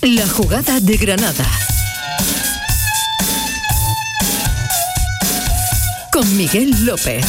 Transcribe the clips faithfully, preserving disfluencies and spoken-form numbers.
La jugada de Granada. Con Miguel López.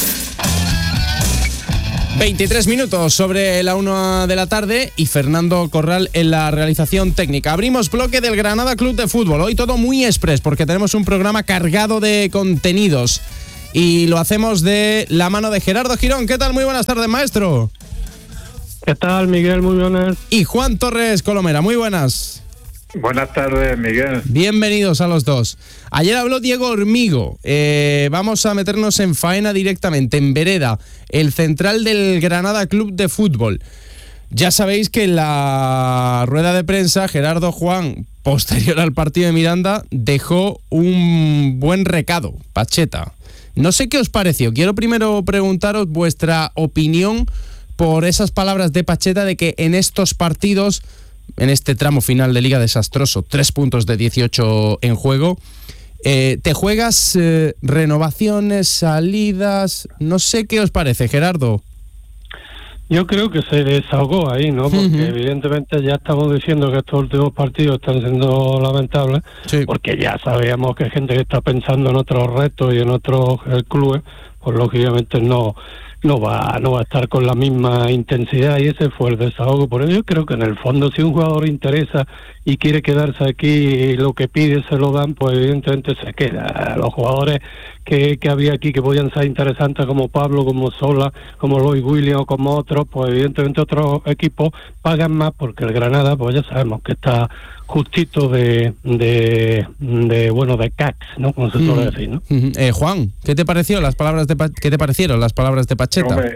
veintitrés minutos sobre la una de la tarde y Fernando Corral en la realización técnica. Abrimos bloque del Granada Club de Fútbol. Hoy todo muy express porque tenemos un programa cargado de contenidos y lo hacemos de la mano de Gerardo Girón. ¿Qué tal? Muy buenas tardes, maestro. ¿Qué tal, Miguel? Muy buenas. Y Juan Torres Colomera. Muy buenas. Buenas tardes, Miguel. Bienvenidos a los dos. Ayer habló Diego Hormigo. Eh, vamos a meternos en faena directamente, en vereda, el central del Granada Club de Fútbol. Ya sabéis que en la rueda de prensa, Gerardo Juan, posterior al partido de Miranda, dejó un buen recado, Pacheta. No sé qué os pareció. Quiero primero preguntaros vuestra opinión por esas palabras de Pacheta de que en estos partidos, en este tramo final de Liga desastroso, tres puntos de dieciocho en juego, eh, te juegas eh, renovaciones, salidas, no sé qué os parece, Gerardo. Yo creo que se desahogó ahí, ¿no? Porque uh-huh. evidentemente ya estamos diciendo que estos últimos partidos están siendo lamentables, sí. Porque ya sabíamos que hay gente que está pensando en otros retos y en otros eh, clubes, pues lógicamente no... no va no va a estar con la misma intensidad, y ese fue el desahogo. Por eso yo creo que en el fondo, si un jugador interesa y quiere quedarse aquí y lo que pide se lo dan, pues evidentemente se queda. Los jugadores que, que había aquí que podían ser interesantes, como Pablo, como Sola, como Lois Williams o como otros, pues evidentemente otros equipos pagan más, porque el Granada, pues ya sabemos que está justito de de, de bueno de cax, ¿no? Como se suele decir, ¿no? Eh, Juan, ¿qué te pareció las palabras de qué te parecieron las palabras de Pacheta? Hombre,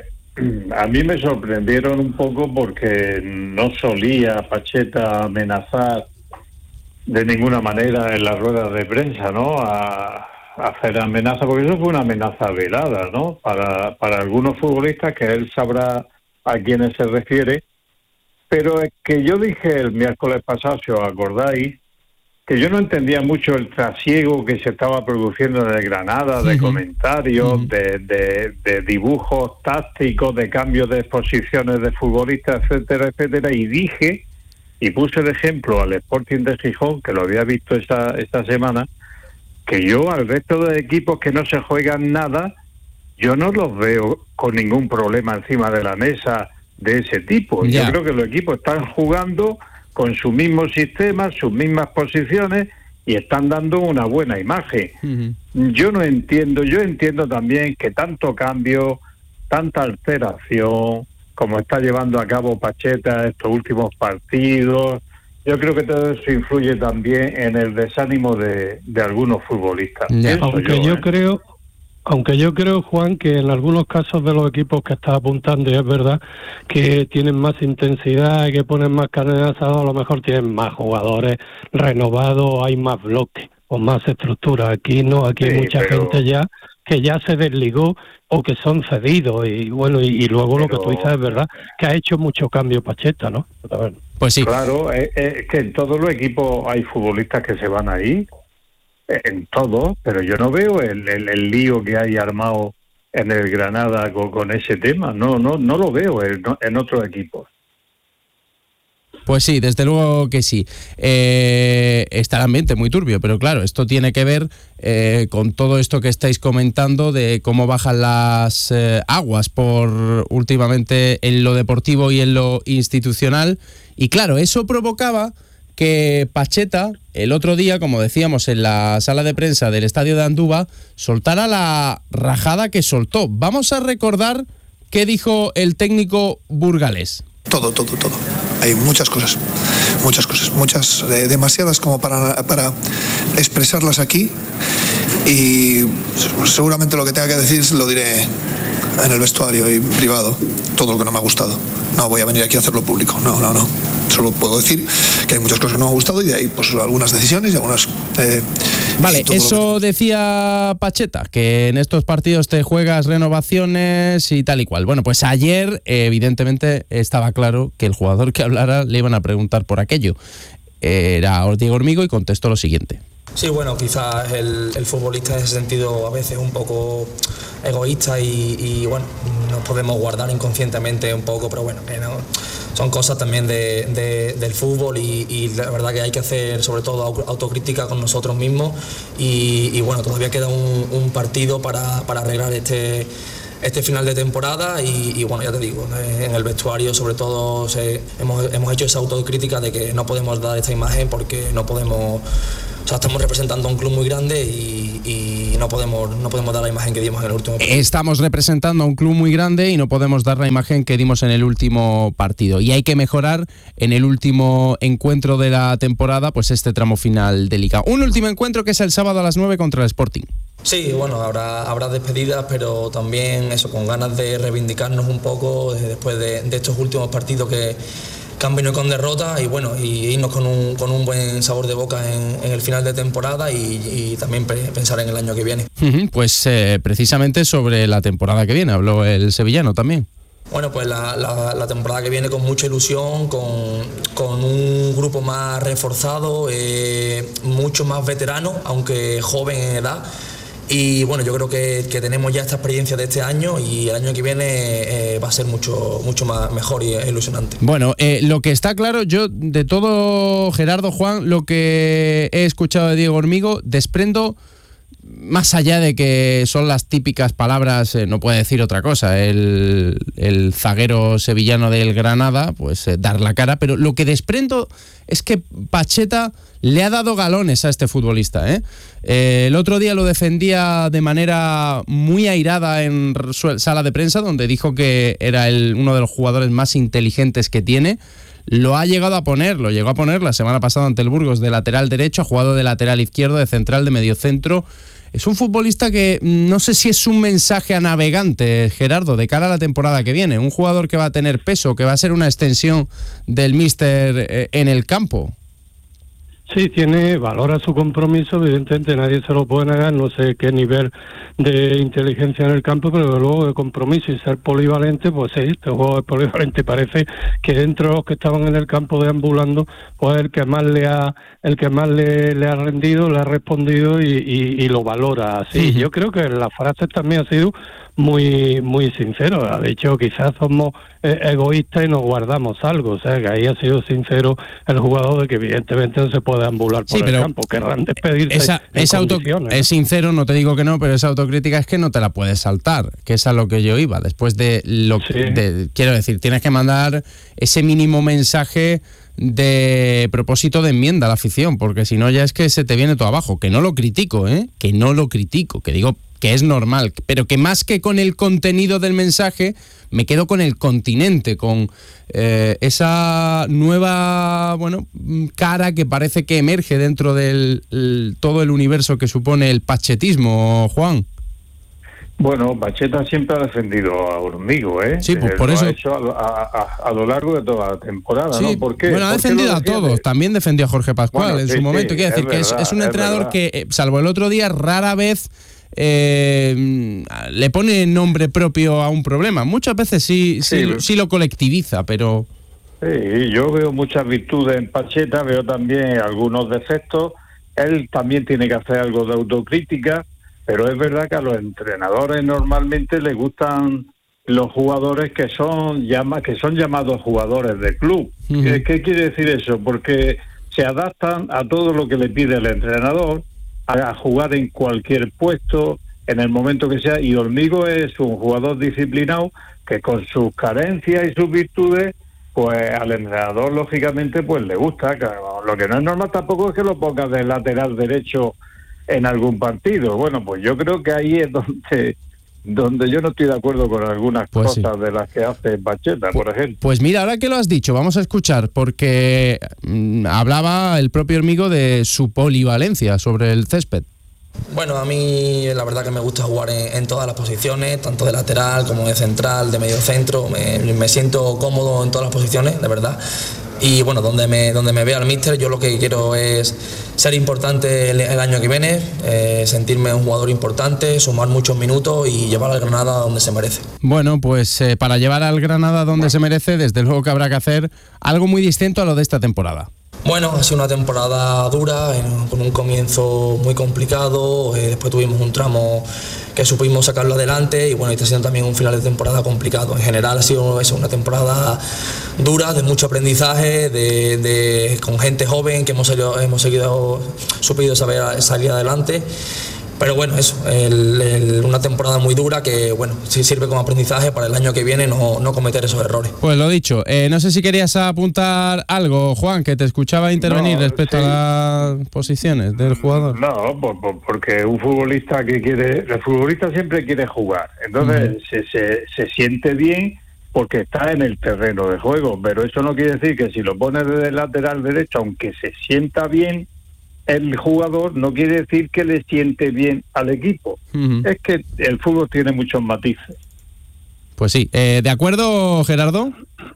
a mí me sorprendieron un poco porque no solía Pacheta amenazar de ninguna manera en las ruedas de prensa, ¿no? A, a hacer amenaza, porque eso fue una amenaza velada, ¿no? Para para algunos futbolistas, que él sabrá a quiénes se refiere. Pero es que yo dije el miércoles pasado, si os acordáis, que yo no entendía mucho el trasiego que se estaba produciendo en Granada, de uh-huh. comentarios, uh-huh. de, de, de dibujos tácticos, de cambios de posiciones de futbolistas, etcétera, etcétera, y dije, y puse de ejemplo al Sporting de Gijón, que lo había visto esta, esta semana, que yo al resto de equipos que no se juegan nada, yo no los veo con ningún problema encima de la mesa de ese tipo. Yeah. Yo creo que los equipos están jugando con su mismo sistema, sus mismas posiciones, y están dando una buena imagen. Uh-huh. Yo no entiendo, yo entiendo también que tanto cambio, tanta alteración, como está llevando a cabo Pacheta estos últimos partidos, yo creo que todo eso influye también en el desánimo de, de algunos futbolistas. Yeah. Aunque yo, yo ¿eh? creo... Aunque yo creo, Juan, que en algunos casos de los equipos que estás apuntando, y es verdad que tienen más intensidad, que ponen más carne de asado, a lo mejor tienen más jugadores renovados, hay más bloques o más estructura. Aquí no, aquí sí, hay mucha pero... gente ya que ya se desligó o que son cedidos, y bueno, y, y luego pero... lo que tú dices es verdad, que ha hecho mucho cambio Pacheta, ¿no? Pues sí. Claro, es, es que en todos los equipos hay futbolistas que se van ahí, en todo, pero yo no veo el, el, el lío que hay armado en el Granada con, con ese tema. No, no, no lo veo en, en otros equipos. Pues sí, desde luego que sí. Eh, está el ambiente muy turbio, pero claro, esto tiene que ver eh, con todo esto que estáis comentando de cómo bajan las eh, aguas por últimamente en lo deportivo y en lo institucional. Y claro, eso provocaba que Pacheta, el otro día, como decíamos, en la sala de prensa del estadio de Andúba, soltara la rajada que soltó. Vamos a recordar qué dijo el técnico burgalés. Todo, todo, todo. Hay muchas cosas, muchas cosas, muchas, eh, demasiadas como para, para expresarlas aquí, y seguramente lo que tenga que decir lo diré en el vestuario y privado, todo lo que no me ha gustado. No voy a venir aquí a hacerlo público, no, no, no. Solo puedo decir que hay muchas cosas que no me han gustado, y de ahí pues algunas decisiones y algunas... Eh, vale, y eso que... decía Pacheta, que en estos partidos te juegas renovaciones y tal y cual. Bueno, pues ayer evidentemente estaba claro que el jugador que hablara le iban a preguntar por aquello. era Diego Hormigo y contestó lo siguiente. Sí, bueno, quizás el, el futbolista en ese sentido a veces un poco egoísta y, y bueno, nos podemos guardar inconscientemente un poco, pero bueno, que no, son cosas también de, de, del fútbol y, y la verdad que hay que hacer sobre todo autocrítica con nosotros mismos y, y bueno, todavía queda un, un partido para, para arreglar este... este final de temporada y, y bueno, ya te digo, en el vestuario sobre todo se, hemos, hemos hecho esa autocrítica de que no podemos dar esta imagen porque no podemos, o sea, estamos representando a un club muy grande y, y no podemos no podemos dar la imagen que dimos en el último partido. Estamos representando a un club muy grande y no podemos dar la imagen que dimos en el último partido y hay que mejorar en el último encuentro de la temporada, pues este tramo final de Liga. Un último encuentro que es el sábado a las nueve contra el Sporting. Sí, bueno, habrá, habrá despedidas, pero también eso, con ganas de reivindicarnos un poco después de, de estos últimos partidos que, que han venido con derrota y bueno, y irnos con un, con un buen sabor de boca en, en el final de temporada y, y también pre- pensar en el año que viene. Pues eh, precisamente sobre la temporada que viene, habló el sevillano también. Bueno, pues la, la, la temporada que viene con mucha ilusión, con, con un grupo más reforzado, eh, mucho más veterano, aunque joven en edad. Y bueno, yo creo que, que tenemos ya esta experiencia de este año y el año que viene eh, va a ser mucho, mucho más mejor y ilusionante. Bueno, eh, lo que está claro, yo de todo, Gerardo, Juan, lo que he escuchado de Diego Hormigo, desprendo, más allá de que son las típicas palabras, eh, no puede decir otra cosa, el, el zaguero sevillano del Granada, pues eh, dar la cara, pero lo que desprendo es que Pacheta le ha dado galones a este futbolista, ¿eh? Eh, el otro día lo defendía de manera muy airada en su sala de prensa, donde dijo que era el, uno de los jugadores más inteligentes que tiene. Lo ha llegado a poner, lo llegó a poner la semana pasada ante el Burgos de lateral derecho, ha jugado de lateral izquierdo, de central, de mediocentro. Es un futbolista que no sé si es un mensaje a navegante, Gerardo, de cara a la temporada que viene. Un jugador que va a tener peso, que va a ser una extensión del míster en el campo. Sí, tiene, valora su compromiso, evidentemente nadie se lo puede negar, no sé qué nivel de inteligencia en el campo, pero luego de compromiso y ser polivalente, pues sí, este juego es polivalente, parece que dentro de los que estaban en el campo deambulando, pues el que más le ha, el que más le, le ha rendido, le ha respondido y, y, y lo valora así. Uh-huh. Yo creo que las frases también ha sido muy muy sincero, ha dicho quizás somos eh, egoístas y nos guardamos algo, o sea que ahí ha sido sincero el jugador de que evidentemente no se puede ambular por sí, el campo, querrán despedirse esa, en esa auto, condiciones, ¿no? Es sincero, no te digo que no, pero esa autocrítica es que no te la puedes saltar, que es a lo que yo iba, después de lo que, sí. de, quiero decir, tienes que mandar ese mínimo mensaje de propósito de enmienda a la afición, porque si no ya es que se te viene todo abajo, que no lo critico, ¿eh? que no lo critico, que digo que es normal, pero que más que con el contenido del mensaje, me quedo con el continente, con eh, esa nueva, bueno, cara que parece que emerge dentro del el, todo el universo que supone el pachetismo, Juan. Bueno, Pacheta siempre ha defendido a Hormigo, ¿eh? Sí, pues eh, por lo eso. ha hecho a, a, a lo largo de toda la temporada, sí, ¿no? ¿Por qué? Bueno, ha ¿Por defendido qué a todos, también defendió a Jorge Pascual bueno, en sí, su momento. Sí, Quiero decir que es, verdad, es un entrenador es que, salvo el otro día, rara vez eh, le pone nombre propio a un problema. Muchas veces sí, sí, sí, sí lo colectiviza, pero... Sí, yo veo muchas virtudes en Pacheta, veo también algunos defectos. Él también tiene que hacer algo de autocrítica, pero es verdad que a los entrenadores normalmente les gustan los jugadores que son llama, que son llamados jugadores de club. Uh-huh. ¿Qué, ¿Qué quiere decir eso? Porque se adaptan a todo lo que le pide el entrenador, a jugar en cualquier puesto, en el momento que sea, y Hormigo es un jugador disciplinado que con sus carencias y sus virtudes, pues al entrenador lógicamente pues le gusta. Claro, lo que no es normal tampoco es que lo pongas de lateral derecho en algún partido. Bueno, pues yo creo que ahí es donde donde yo no estoy de acuerdo con algunas pues cosas sí. de las que hace Pacheta, por ejemplo. Pues mira, ahora que lo has dicho, vamos a escuchar, porque mmm, hablaba el propio Hormigo de su polivalencia sobre el césped. Bueno, a mí la verdad que me gusta jugar en, en todas las posiciones, tanto de lateral como de central, de medio centro. Me, me siento cómodo en todas las posiciones, de verdad. Y bueno, donde me donde me vea el míster, yo lo que quiero es ser importante el, el año que viene, eh, sentirme un jugador importante, sumar muchos minutos y llevar al Granada donde se merece. Bueno, pues eh, para llevar al Granada donde se merece, desde luego que habrá que hacer algo muy distinto a lo de esta temporada. Bueno, ha sido una temporada dura, en, con un comienzo muy complicado, eh, después tuvimos un tramo que supimos sacarlo adelante y bueno, está siendo también un final de temporada complicado. En general ha sido eso, una temporada dura, de mucho aprendizaje, de, de, con gente joven que hemos, salido, hemos seguido, supido saber salir adelante. Pero bueno, eso, el, el, una temporada muy dura que, bueno, sí sirve como aprendizaje para el año que viene no, no cometer esos errores. Pues lo dicho, eh, no sé si querías apuntar algo, Juan, que te escuchaba intervenir no, respecto sí. a las posiciones del jugador. No, por, por, porque un futbolista que quiere, el futbolista siempre quiere jugar, entonces uh-huh. se, se, se siente bien porque está en el terreno de juego, pero eso no quiere decir que si lo pones de lateral derecho, aunque se sienta bien, el jugador no quiere decir que le siente bien al equipo. Uh-huh. Es que el fútbol tiene muchos matices. Pues sí. Eh, ¿De acuerdo, Gerardo?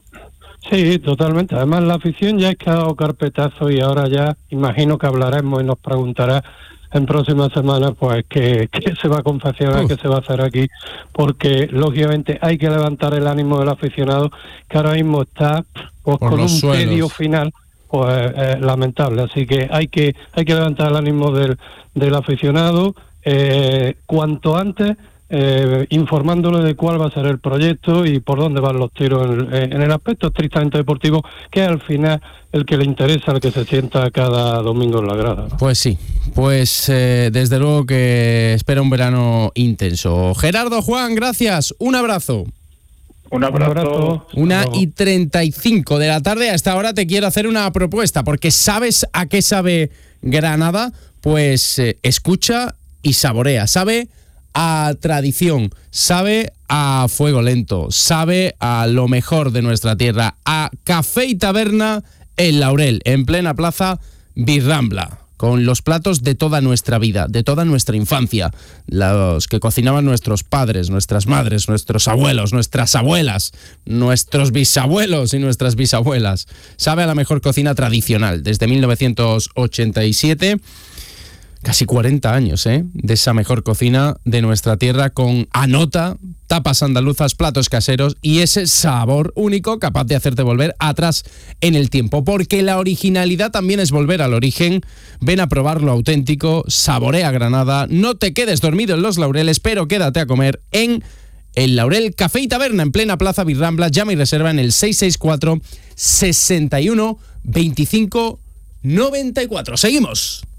Sí, totalmente. Además, la afición ya es que ha dado carpetazo y ahora ya imagino que hablaremos y nos preguntará en próximas semanas pues qué, qué se va a confeccionar, uh. qué se va a hacer aquí, porque lógicamente hay que levantar el ánimo del aficionado, que ahora mismo está pues, con un suelos. tedio final pues eh, lamentable, así que hay que hay que levantar el ánimo del, del aficionado eh, cuanto antes, eh, informándole de cuál va a ser el proyecto y por dónde van los tiros en, en el aspecto estrictamente deportivo, que es al final el que le interesa, el que se sienta cada domingo en la grada, ¿no? Pues sí, pues eh, desde luego que espera un verano intenso. Gerardo, Juan, gracias, un abrazo. Un abrazo. Una y treinta y cinco de la tarde. A esta hora te quiero hacer una propuesta, porque ¿sabes a qué sabe Granada? Pues eh, escucha y saborea. Sabe a tradición, sabe a fuego lento, sabe a lo mejor de nuestra tierra, a Café y Taberna El Laurel, en plena plaza Birrambla, con los platos de toda nuestra vida, de toda nuestra infancia, los que cocinaban nuestros padres, nuestras madres, nuestros abuelos, nuestras abuelas, nuestros bisabuelos y nuestras bisabuelas. Sabe a la mejor cocina tradicional, desde mil novecientos ochenta y siete, casi cuarenta años, ¿eh? De esa mejor cocina de nuestra tierra, con anota, tapas andaluzas, platos caseros y ese sabor único capaz de hacerte volver atrás en el tiempo, porque la originalidad también es volver al origen. Ven a probar lo auténtico, saborea Granada, no te quedes dormido en los Laureles, pero quédate a comer en El Laurel Café y Taberna, en plena plaza Birrambla. Llama y reserva en el seis seis cuatro, sesenta y uno, veinticinco, noventa y cuatro. Seguimos.